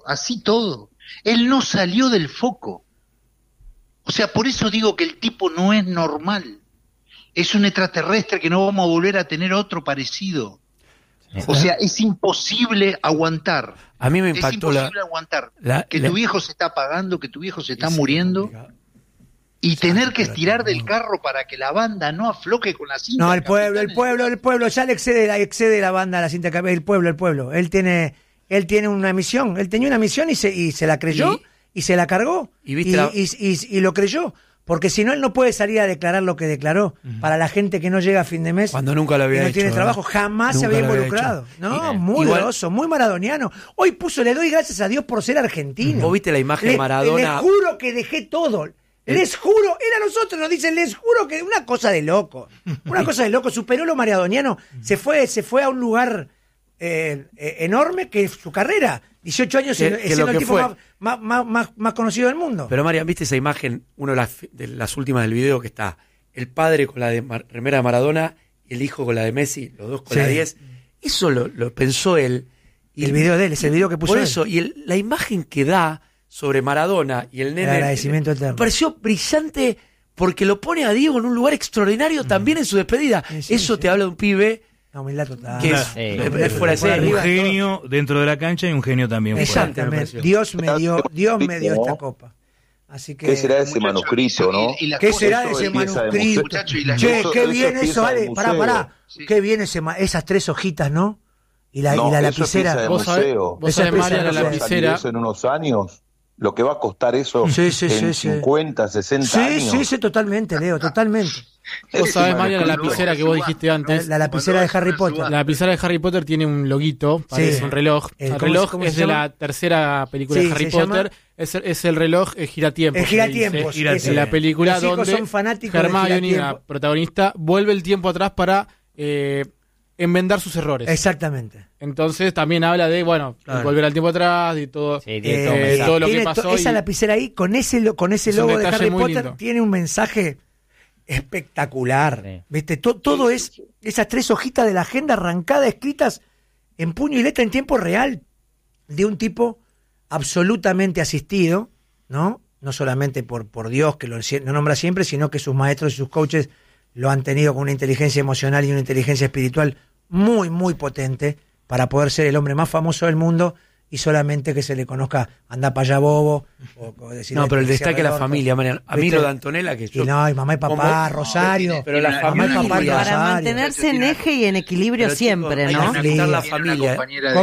él no salió del foco. O sea, por eso digo que el tipo no es normal. Es un extraterrestre que no vamos a volver a tener otro parecido. O sea, es imposible aguantar. A mí me impactó que tu viejo se está apagando, que tu viejo se está muriendo, y tener que estirar del carro para que la banda no afloje con la cinta. No, el pueblo, ya le excede la banda a la cinta, el pueblo. Él tiene una misión, él tenía una misión y se la creyó y se la cargó y lo creyó. Porque si no, él no puede salir a declarar lo que declaró para la gente que no llega a fin de mes. Cuando nunca lo había hecho. No tiene trabajo, jamás se había involucrado. No, muy groso, muy maradoniano. Hoy le doy gracias a Dios por ser argentino. ¿Vos viste la imagen de Maradona? Les juro que dejé todo. Les juro, él a nosotros nos dicen, les juro que una cosa de loco. Una cosa de loco, superó lo maradoniano. Se fue a un lugar enorme que su carrera. 18 años siendo el tipo más conocido del mundo. Pero Marian, ¿viste esa imagen? Una de las últimas del video, que está el padre con la de remera de Maradona y el hijo con la de Messi, los dos con la 10. Eso lo pensó él. Y el video de él, es el video que puso por él. eso, y la imagen que da sobre Maradona y el nene, el agradecimiento eterno. Me pareció brillante porque lo pone a Diego en un lugar extraordinario también en su despedida. Eso te habla de un pibe... La humildad total. Que es fuera de serie. Un genio dentro de la cancha y un genio también. Exactamente. Dios me dio esta copa. Así que, ¿qué será ese manuscrito, no? ¿Qué será ese manuscrito? Che, qué bien eso, vale. Pará. Qué bien esas 3 hojitas, ¿no? Y la lapicera. ¿Vos sabés, María, la lapicera? En unos años, lo que va a costar eso en 50, 60 años. Sí, totalmente, Leo, totalmente. Vos sabés, María, la lapicera que vos dijiste antes. La lapicera de Harry Potter. La lapicera de Harry Potter tiene un loguito, parece un reloj. El reloj es de la tercera película de Harry Potter. Es el reloj giratiempos. El giratiempos. Es la película donde Hermione, la protagonista, vuelve el tiempo atrás para enmendar sus errores. Exactamente. Entonces también habla de, volver al tiempo atrás, de todo, todo lo que pasó. Esa lapicera ahí, con ese logo de Harry Potter, tiene un mensaje espectacular. ¿Viste? Todo es esas 3 hojitas de la agenda arrancadas, escritas en puño y letra en tiempo real, de un tipo absolutamente asistido, ¿no? No solamente por Dios, que lo nombra siempre, sino que sus maestros y sus coaches lo han tenido con una inteligencia emocional y una inteligencia espiritual muy, muy potente para poder ser el hombre más famoso del mundo y solamente que se le conozca anda para allá bobo. No, pero el destaque es la familia, Mariano. A mí lo de Antonella, que yo... Y no, y mamá y papá, Rosario. Pero la mamá y familia, papá, Para Rosario. mantenerse en eje y en equilibrio Pero, siempre, chicos, ¿no? hay que respetar la familia.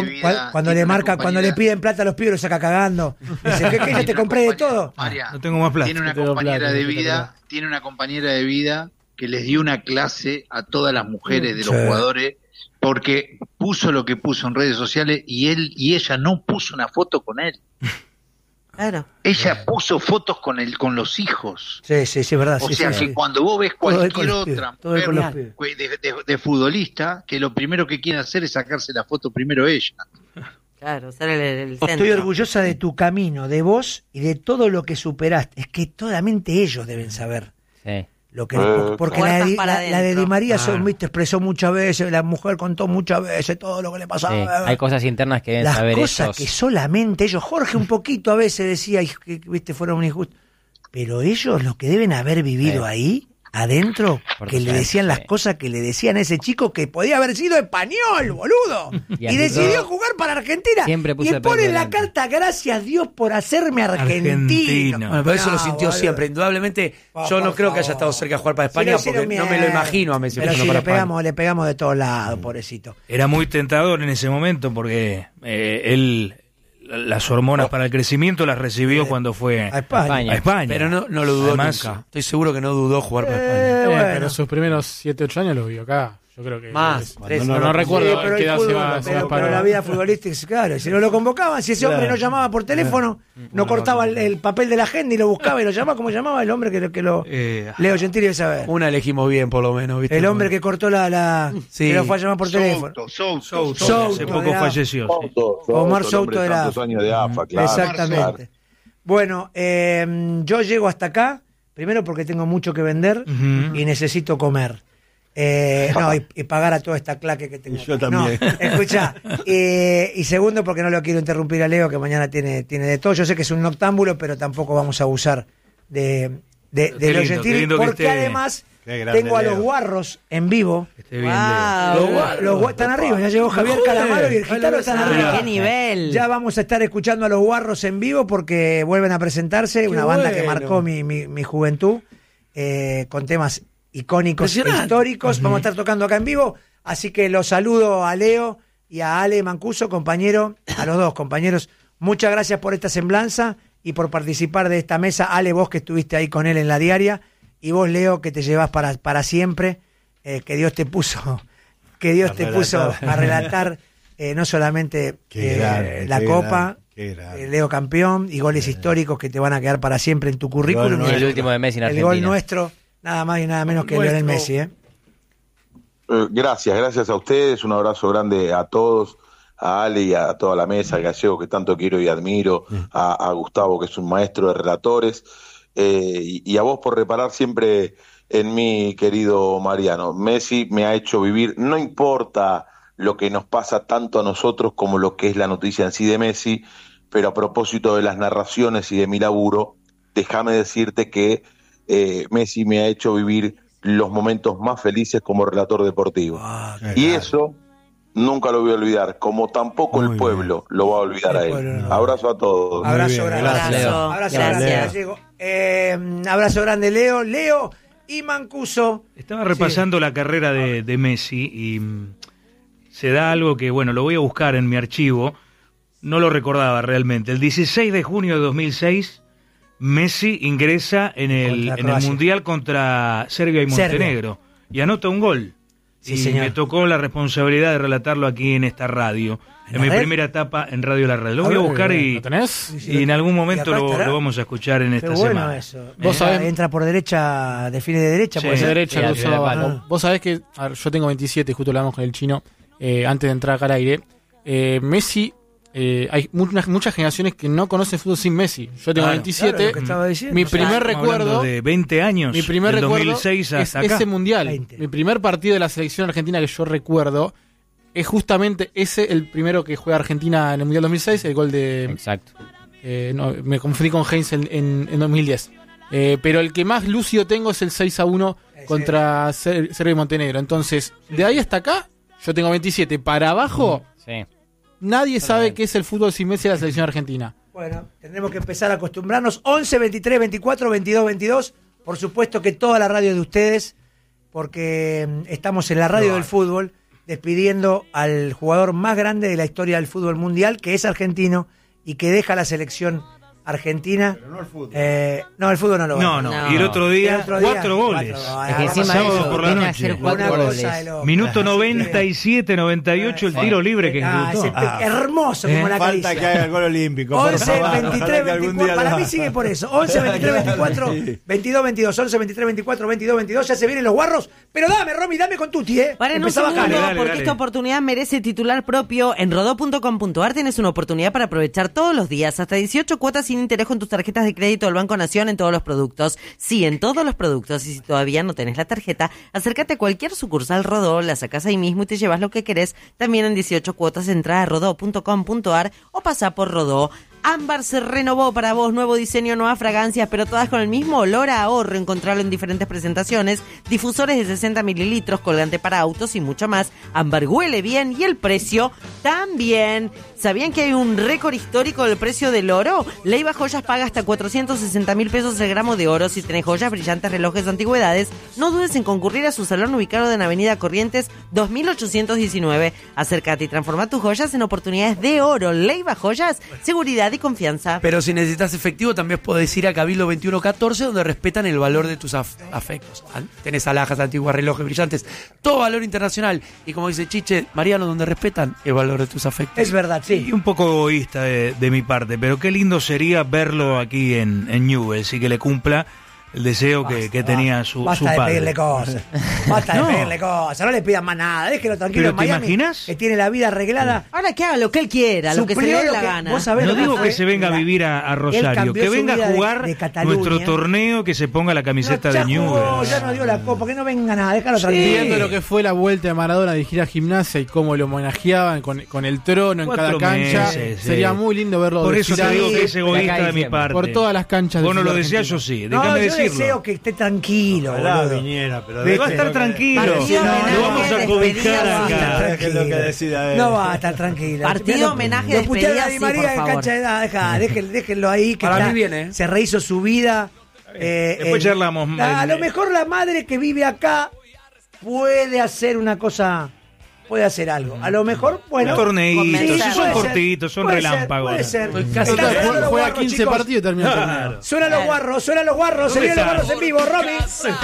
Cuando le piden plata a los pibes lo saca cagando. Dice, ¿qué ya te compré de todo? No tengo más plata. Tiene una compañera de vida, que les dio una clase a todas las mujeres de los jugadores, porque puso lo que puso en redes sociales y él y ella no puso una foto con él. Claro. Ella puso fotos con los hijos. Sí, es verdad. O sea que cuando vos ves cualquier otra mujer mujer de futbolista, que lo primero que quiere hacer es sacarse la foto primero ella. Claro, ser el centro. Estoy orgullosa de tu camino, de vos y de todo lo que superaste. Es que solamente ellos deben saber. Sí. Lo que, porque la de Di María expresó muchas veces, la mujer contó muchas veces todo lo que le pasaba. Sí, hay cosas internas que deben las saber cosas ellos. Que solamente ellos, Jorge un poquito a veces decía que viste fueron un injusto, pero ellos lo que deben haber vivido ahí adentro, que le decían las cosas que le decían a ese chico que podía haber sido español, boludo, y decidió jugar para Argentina y pone en la carta gracias Dios por hacerme argentino. Bueno, pero eso lo sintió boludo. Siempre, indudablemente. Yo no creo que haya estado cerca de jugar para España, porque no me lo imagino a Messi. Pero sí, para le pegamos de todos lados, pobrecito. Era muy tentador en ese momento porque él las hormonas para el crecimiento las recibió cuando fue a España. Pero no lo dudó nunca. Estoy seguro que no dudó jugar para España. Pero sus primeros 7-8 años los vio acá. Yo creo que más. No recuerdo pero qué edad se va pero la vida futbolística, claro, si no lo convocaban, si ese hombre no llamaba por teléfono, no cortaba el papel de la agenda y lo buscaba y lo llamaba, ¿cómo llamaba el hombre que lo Leo Gentili debe saber? Una elegimos bien, por lo menos, ¿viste? El hombre que cortó que lo fue a llamar por teléfono. Souto, hace poco falleció. Omar Souto de la años de AFA, claro. Exactamente. Bueno, yo llego hasta acá, primero porque tengo mucho que vender y necesito comer. Y pagar a toda esta claque que tengo. Yo también. No, escuchá. Y segundo, porque no lo quiero interrumpir a Leo, que mañana tiene de todo. Yo sé que es un noctámbulo, pero tampoco vamos a abusar de Leo Gentili, porque además tengo a los guarros en vivo. Los están arriba, ya llegó Javier Calamaro y el gitano están arriba. ¡Qué nivel! Ya vamos a estar escuchando a los guarros en vivo porque vuelven a presentarse, una banda que marcó mi juventud, con temas icónicos, históricos. Vamos a estar tocando acá en vivo, así que los saludo a Leo y a Ale Mancuso, compañero, a los dos compañeros. Muchas gracias por esta semblanza y por participar de esta mesa. Ale, vos que estuviste ahí con él en la diaria, y vos, Leo, que te llevas para siempre, que Dios te puso a relatar no solamente la Copa, Leo campeón y goles históricos que te van a quedar para siempre en tu currículum. El último de Messi en el Argentina. gol nuestro, nada más y nada menos que Lionel Messi. Gracias a ustedes, un abrazo grande a todos, a Ale y a toda la mesa, a Gallego, que tanto quiero y admiro, a Gustavo, que es un maestro de relatores, y a vos por reparar siempre en mí, querido Mariano. Messi me ha hecho vivir, no importa lo que nos pasa tanto a nosotros como lo que es la noticia en sí de Messi, pero a propósito de las narraciones y de mi laburo, déjame decirte que Messi me ha hecho vivir los momentos más felices como relator deportivo. Y eso nunca lo voy a olvidar, como tampoco el pueblo lo va a olvidar a él. Abrazo a todos. Abrazo grande. Abrazo grande. Abrazo grande, Leo y Mancuso. Estaba repasando la carrera de Messi y se da algo que, bueno, lo voy a buscar en mi archivo. No lo recordaba realmente. El 16 de junio de 2006... Messi ingresa en el Mundial contra Serbia y Montenegro y anota un gol. Sí, y señor. me tocó la responsabilidad de relatarlo aquí en esta radio, en mi primera etapa en Radio La Red. Lo voy a buscar y en algún momento lo vamos a escuchar en esta semana. Eso. ¿Vos sabés? Entra por derecha, define de derecha. Sí, de derecha. Vos sabés que yo tengo 27, justo lo hablamos con el chino antes de entrar acá al aire. Messi... hay muchas generaciones que no conocen fútbol sin Messi. Yo tengo 27. Mi primer recuerdo de 20 años. Mi primer recuerdo 2006 hasta es acá. ese mundial. 20. Mi primer partido de la selección argentina que yo recuerdo es justamente ese, el primero que juega Argentina en el mundial 2006, el gol de. Exacto. No, me confundí con Heinz en 2010. Pero el que más lúcido tengo es el 6-1 contra Serbia y Montenegro. Entonces, de ahí hasta acá, yo tengo 27. Para abajo. Sí. nadie sabe qué es el fútbol sin Messi en la selección argentina. Bueno, tendremos que empezar a acostumbrarnos. 11, 23, 24, 22, 22. Por supuesto que toda la radio de ustedes, porque estamos en la radio del fútbol, despidiendo al jugador más grande de la historia del fútbol mundial, que es argentino y que deja la selección argentina. Pero no el fútbol. No, el fútbol no lo va. No. Y el otro día, 4 goles. Es que encima sábado eso, por la viene a noche. hacer 4 goles. Minuto 97, 98, el tiro libre que ejecutó. Hermoso como la Falta caricia. que haga el gol olímpico. 11, 23, 24. Para mí sigue por eso. 11, 23, 24, 22, 22. 11, 23, 24, 22, 22. Ya se vienen los guarros. Pero dame, Romy, dame con Tuti, Paren un Empezaba segundo, acá. porque esta oportunidad merece titular propio. En rodó.com.ar tienes una oportunidad para aprovechar todos los días hasta 18 cuotas sin interés con tus tarjetas de crédito del Banco Nación en todos los productos. Sí, en todos los productos. Y si todavía no tenés la tarjeta, acércate a cualquier sucursal Rodó, la sacás ahí mismo y te llevas lo que querés. También en 18 cuotas, entra a rodó.com.ar o pasa por Rodó. Ámbar se renovó para vos, nuevo diseño, nuevas fragancias, pero todas con el mismo olor a ahorro. Encontrarlo en diferentes presentaciones, difusores de 60 mililitros, colgante para autos y mucho más. Ámbar huele bien y el precio también. ¿Sabían que hay un récord histórico del precio del oro? Leiva Joyas paga hasta 460.000 pesos el gramo de oro. Si tenés joyas, brillantes, relojes o antigüedades, no dudes en concurrir a su salón ubicado en Avenida Corrientes 2819. Acércate y transforma tus joyas en oportunidades de oro. Leiva Joyas, seguridad y confianza. Pero si necesitas efectivo, también podés ir a Cabildo 2114, donde respetan el valor de tus afectos. Tenés alhajas, antiguas, relojes brillantes, todo valor internacional. Y como dice Chiche, Mariano, donde respetan el valor de tus afectos. Es verdad, sí. Y un poco egoísta de mi parte, pero qué lindo sería verlo aquí en Newell's y que le cumpla el deseo que tenía su Basta de padre. pedirle cosas. Basta de pedirle cosas. No le pidan más nada. Déjelo tranquilo ¿Pero en te Miami. imaginas? Que tiene la vida arreglada. Ahora que haga lo que él quiera, lo que se le dé la gana. Vos sabés No lo que digo fue. que se venga a vivir a Rosario, cambió que su venga vida a de jugar Cataluña. nuestro torneo, que se ponga la camiseta de No, Newell's. ya no dio la copa, que no venga nada, déjalo tranquilo. Viendo lo que fue la vuelta de Maradona a dirigir a Gimnasia y cómo lo homenajeaban con el trono en 4 cada cancha, meses, sí. sería muy lindo verlo. Por eso te desfilar digo que es egoísta de mi parte. por todas las canchas. Vos no lo decías, decías, yo sí. No, Déjame yo decirlo. deseo que esté tranquilo, boludo. Viniera, pero Va a estar tranquilo. Partido Lo homenaje, vamos a despedida, cobijar sí. acá. Es lo que decida él. No va a estar tranquilo. Partido, Mirá, homenaje, lo putea despedida, a Di sí, María por en favor. cancha de edad. Déjenlo ahí. Que Para está- mí viene, ¿eh? Se rehizo su vida. Después charlamos. A lo mejor la madre que vive acá puede hacer una cosa, puede hacer algo. A lo mejor, bueno. Un torneito, sí, si puede son ser, cortitos, son puede ser, relámpagos. Puede ser. Estoy casi- Están sonando los Juega guarros, 15 chicos. partidos y termina el torneo. Claro. Suenan los guarros, se ¿Dónde vienen los está? guarros en vivo, Romy.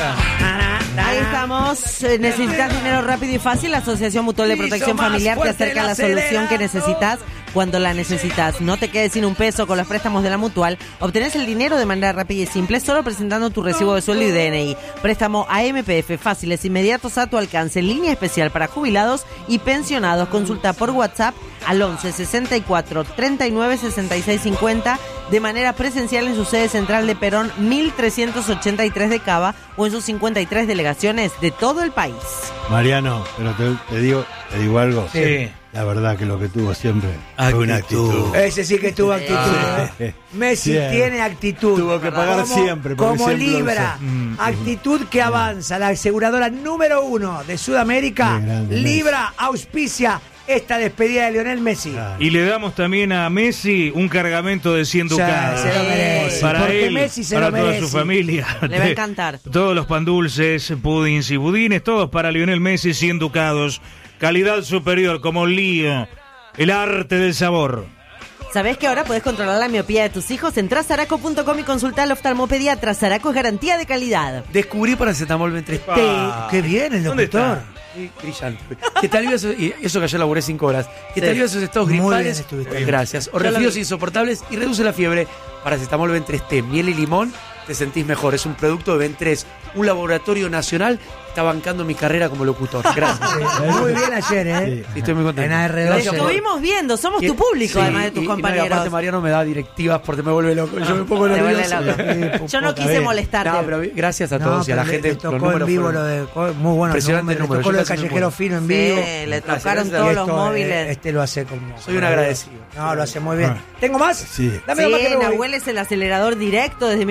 Ahí estamos. ¿Necesitas dinero rápido y fácil? La Asociación Mutual de Hizo Protección más Familiar te fuerte acerca a el la solución que acelerador. necesitas cuando la necesitas. No te quedes sin un peso con los préstamos de la Mutual. Obtenés el dinero de manera rápida y simple solo presentando tu recibo de sueldo y DNI. Préstamo a MPF, fáciles, inmediatos a tu alcance. Línea especial para jubilados y pensionados. Consulta por WhatsApp al 11 64 39 66 50 de manera presencial en su sede central de Perón 1383 de Cava o en sus 53 delegaciones de todo el país. Mariano, pero te digo algo. Sí. La verdad que lo que tuvo siempre fue una actitud. Ese sí que tuvo actitud. Messi Bien. tiene actitud. Tuvo que pagar siempre, porque Como siempre lo Libra. usó. Actitud que avanza. La aseguradora número 1 de Sudamérica. Qué grande, Libra auspicia esta despedida de Lionel Messi. Y le damos también a Messi un cargamento de 100 ducados. Se lo merece. Para Porque él, Messi se para lo toda merece. su familia. Le va a encantar. Todos los pan dulces, pudins y budines, todos para Lionel Messi, 100 ducados. Calidad superior como Lío. El arte del sabor. ¿Sabés que ahora podés controlar la miopía de tus hijos? Entrá a Zaraco.com y consulta al oftalmopediatra. Zaraco es garantía de calidad. Descubrí paracetamol Ventreste. Qué bien el ¿Dónde doctor. está? Sí, brillante. Que te alivia y eso que ayer laburé 5 horas. Que te Sí. alivia esos estados Muy bien gripales. estuviste. Gracias. O resfríos insoportables y reduce la fiebre. Paracetamol Ventreste, miel y limón. Te sentís mejor. Es un producto de Ventres, un laboratorio nacional que está bancando mi carrera como locutor. Gracias. Muy bien ayer, ¿eh? Sí, estoy muy contento. En Lo AR12. estuvimos viendo, somos Y- tu público, sí, además de tus y compañeros. aparte Mariano me da directivas porque me vuelve loco. Yo me pongo Te vuelve nervioso. loco. Yo no quise molestarte. No, pero gracias a todos y a la pero gente. le los tocó en números vivo fueron- lo de muy buenos Impresionante números. Le número, tocó yo lo de casi me Callejero muero. Fino en Sí, vivo. le Gracias, tocaron gracias. todos Y los esto, móviles. Este lo hace como. Soy un agradecido. No, lo hace muy bien. ¿Tengo más? Sí. Dame lo más que Sí, me voy. Nahuel es el acelerador directo desde 1900.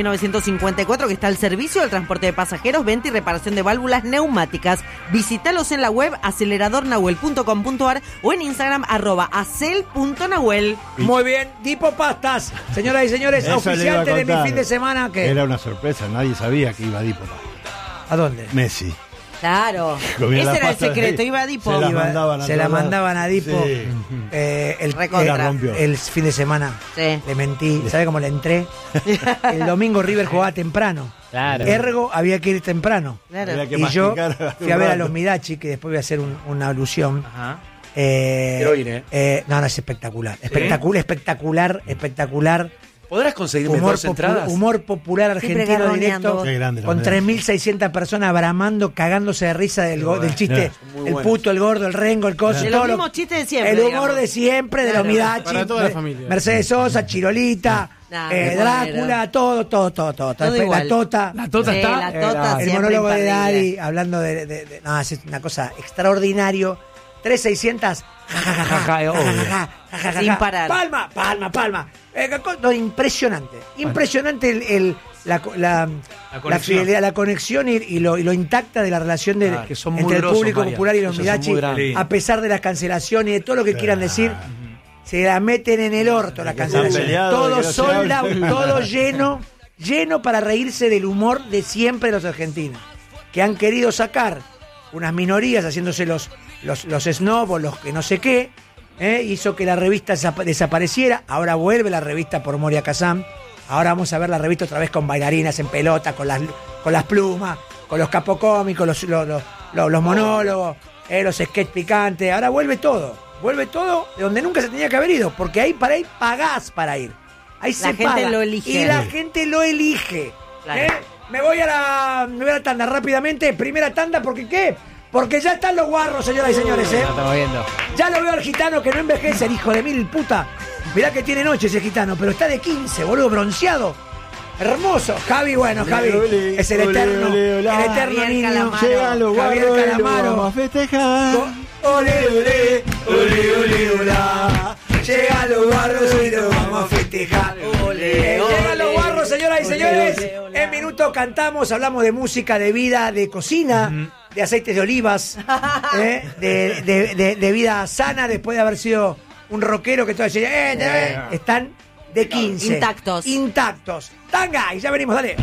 54, que está al servicio del transporte de pasajeros, venta y reparación de válvulas neumáticas. Visítalos en la web aceleradornahuel.com.ar o en Instagram @acel.nahuel. Muy bien, Dipo Pastas. Señoras y señores, Eso le iba a oficiante de mi contar. fin de semana. ¿Qué? Era una sorpresa, nadie sabía que iba Dipo. ¿A dónde? Messi. Claro, Comía ese las era el pastas secreto, de- iba a Dipo. Se la mandaban a Se la todos lados. mandaban a Dipo. Sí. Recontra. La rompió. El fin de semana. Sí. Le mentí. ¿Sabe cómo le entré? El domingo River jugaba temprano. Claro. Ergo había que ir temprano. Claro. Había que Y yo masticar fui a ver a un los rato. Midachi, que después voy a hacer una alusión. Ajá. Quiero ir, no, es espectacular. Espectacular. ¿Podrás conseguirme dos entradas? Humor popular Siempre argentino garroneando. directo. Qué grande la Con verdad. 3.600 personas bramando, cagándose de risa del chiste. Muy El buenos. puto, el gordo, el rengo, el coso. De todo los lo- mismos chistes de siempre. El humor digamos. de siempre, de los Claro. Midachi. Para toda la familia. Mercedes Sosa, Chirolita, Qué Drácula, todo. Todo igual. La Tota. La Tota Sí, está. la Tota El siempre monólogo de imperdible. Daddy, hablando no, es una cosa extraordinario. 3.600. Sin parar. Palma. No, impresionante. Impresionante la conexión. fidelidad, la conexión y lo intacta de la relación Que son muy entre el grosos, público Marian. popular y los Esos son Midachi. muy grandes. A pesar de las cancelaciones y de todo lo que quieran decir, se la meten en el orto la cancelación. peleado, Todo que no se sold habla. out, todo lleno para reírse del humor de siempre de los argentinos, que han querido sacar unas minorías haciéndose los snob o los que no sé qué, hizo que la revista desapareciera. Ahora vuelve la revista por Moria Kazam. Ahora vamos a ver la revista otra vez con bailarinas en pelota, con las plumas, con los capocómicos, los monólogos, los sketch picantes. Ahora vuelve todo de donde nunca se tenía que haber ido, porque ahí para ir pagás para ir. Ahí La se gente paga. lo elige. Y la gente lo elige. Claro. Me voy a la tanda rápidamente. Primera tanda, ¿porque qué? Porque ya están los guarros, señoras y señores, Lo estamos viendo. Ya lo veo al gitano que no envejece, el hijo de mil puta. Mirá que tiene noche ese gitano, pero está de 15, boludo, bronceado. Hermoso. Javi, Javi Ole, es el ole, eterno, ole, el hola. eterno Javier niño. Calamaro. Llegan los Javier guarros y lo Calamaro. vamos a festejar. Ole, hola. Llegan los guarros y lo vamos a festejar. Llegan los guarros, señoras y señores. En minutos cantamos, hablamos de música, de vida, de cocina, de aceites de olivas, de vida sana después de haber sido un rockero que todo decía, están de 15. Intactos. Tanga, y ya venimos, dale.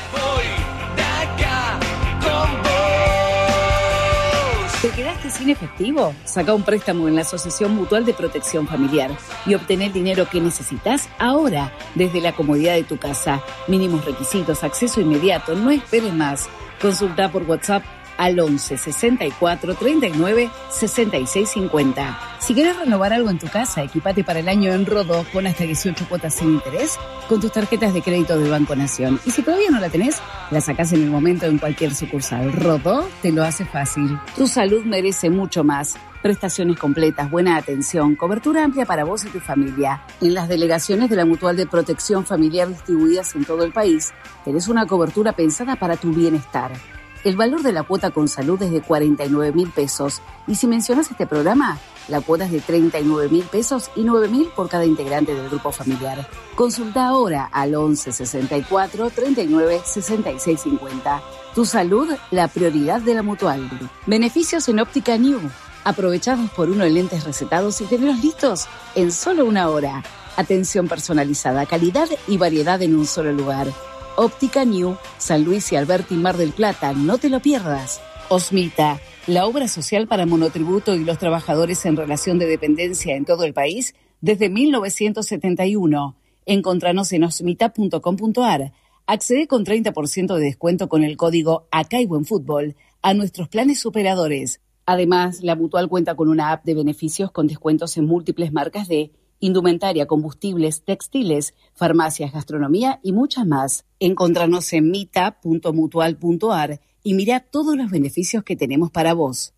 ¿Te quedaste sin efectivo? Saca un préstamo en la Asociación Mutual de Protección Familiar y obtén el dinero que necesitas ahora, desde la comodidad de tu casa. Mínimos requisitos, acceso inmediato, no esperes más. Consulta por WhatsApp al 11 64 39 66 50. Si querés renovar algo en tu casa, equipate para el año en Rodó con hasta 18 cuotas sin interés con tus tarjetas de crédito del Banco Nación. Y si todavía no la tenés, la sacás en el momento en cualquier sucursal. Rodó te lo hace fácil. Tu salud merece mucho más. Prestaciones completas, buena atención, cobertura amplia para vos y tu familia. En las delegaciones de la Mutual de Protección Familiar distribuidas en todo el país, tenés una cobertura pensada para tu bienestar. El valor de la cuota con salud es de 49.000 pesos. Y si mencionas este programa, la cuota es de 39.000 pesos y 9.000 por cada integrante del grupo familiar. Consulta ahora al 11 64 39 66 50. Tu salud, la prioridad de la Mutual. Beneficios en Óptica New. Aprovechados por uno en lentes recetados y tenerlos listos en solo una hora. Atención personalizada, calidad y variedad en un solo lugar. Óptica New, San Luis y Alberti, Mar del Plata, no te lo pierdas. Osmita, la obra social para monotributo y los trabajadores en relación de dependencia en todo el país desde 1971. Encontranos en osmita.com.ar. Accede con 30% de descuento con el código Acá hay buen fútbol a nuestros planes superadores. Además, la Mutual cuenta con una app de beneficios con descuentos en múltiples marcas de indumentaria, combustibles, textiles, farmacias, gastronomía y muchas más. Encontranos en mita.mutual.ar y mira todos los beneficios que tenemos para vos.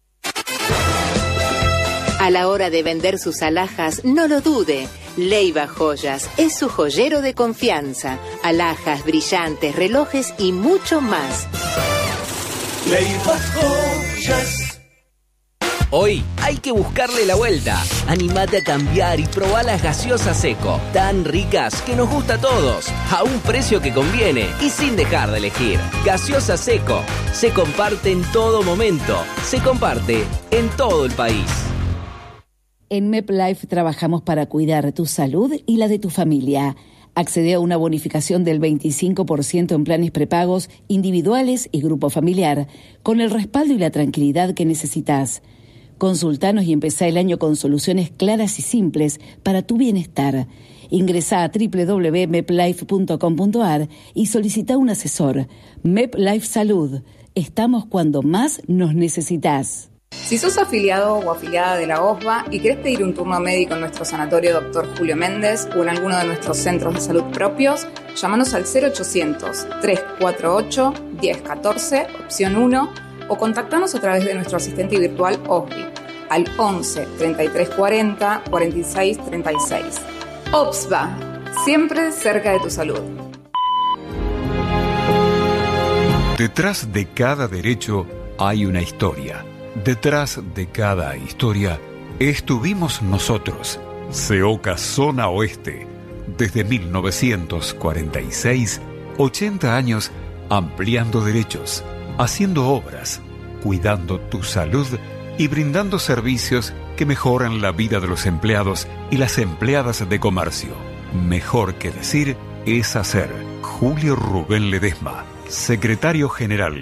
A la hora de vender sus alhajas, no lo dude. Leiva Joyas es su joyero de confianza. Alhajas, brillantes, relojes y mucho más. Leiva Joyas. Hoy hay que buscarle la vuelta. Animate a cambiar y probá las gaseosas Seco, tan ricas que nos gusta a todos, a un precio que conviene y sin dejar de elegir. Gaseosa Seco, se comparte en todo momento, se comparte en todo el país. En MepLife trabajamos para cuidar tu salud y la de tu familia. Accede a una bonificación del 25% en planes prepagos individuales y grupo familiar, con el respaldo y la tranquilidad que necesitas. Consultanos y empezá el año con soluciones claras y simples para tu bienestar. Ingresá a www.meplife.com.ar y solicita un asesor. MepLife Salud. Estamos cuando más nos necesitas. Si sos afiliado o afiliada de la OSBA y querés pedir un turno médico en nuestro sanatorio Dr. Julio Méndez o en alguno de nuestros centros de salud propios, llámanos al 0800-348-1014, opción 1, o contactanos a través de nuestro asistente virtual OSBI al 11 33 40 46 36. OSBA, siempre cerca de tu salud. Detrás de cada derecho hay una historia. Detrás de cada historia estuvimos nosotros, CEOCA Zona Oeste, desde 1946, 80 años ampliando derechos, haciendo obras, cuidando tu salud y brindando servicios que mejoran la vida de los empleados y las empleadas de comercio. Mejor que decir es hacer. Julio Rubén Ledesma, Secretario General.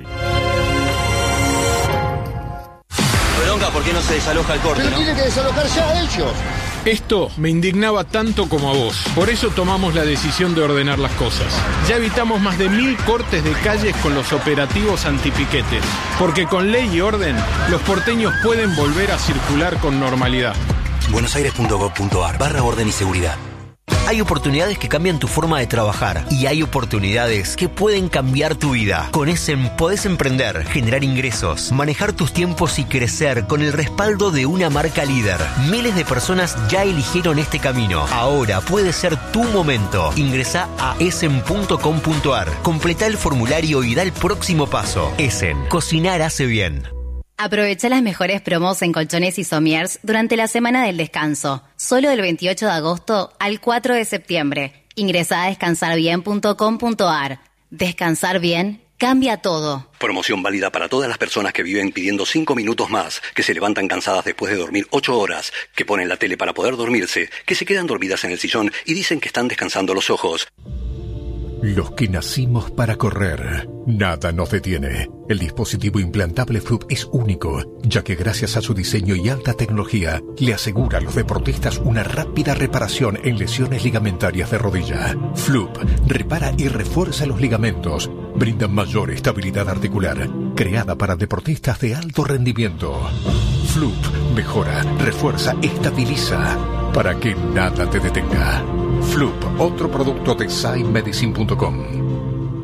¿Por qué no se desaloja el corte? Pero tiene que desalojar ya ellos. Esto me indignaba tanto como a vos. Por eso tomamos la decisión de ordenar las cosas. Ya evitamos más de 1000 cortes de calles con los operativos antipiquetes. Porque con ley y orden, los porteños pueden volver a circular con normalidad. buenosaires.gov.ar/orden y seguridad. Hay oportunidades que cambian tu forma de trabajar y hay oportunidades que pueden cambiar tu vida. Con Essen podés emprender, generar ingresos, manejar tus tiempos y crecer con el respaldo de una marca líder. Miles de personas ya eligieron este camino. Ahora puede ser tu momento. Ingresá a essen.com.ar, completá el formulario y da el próximo paso. Essen, cocinar hace bien. Aprovecha las mejores promos en colchones y somiers durante la semana del descanso, solo del 28 de agosto al 4 de septiembre. Ingresá a descansarbien.com.ar. Descansar bien cambia todo. Promoción válida para todas las personas que viven pidiendo 5 minutos más, que se levantan cansadas después de dormir 8 horas, que ponen la tele para poder dormirse, que se quedan dormidas en el sillón y dicen que están descansando los ojos. Los que nacimos para correr, nada nos detiene. El dispositivo implantable Floop es único, ya que gracias a su diseño y alta tecnología, le asegura a los deportistas una rápida reparación en lesiones ligamentarias de rodilla. Floop repara y refuerza los ligamentos, brinda mayor estabilidad articular, creada para deportistas de alto rendimiento. Floop mejora, refuerza, estabiliza, para que nada te detenga. Floop, otro producto de SciMedicine.com.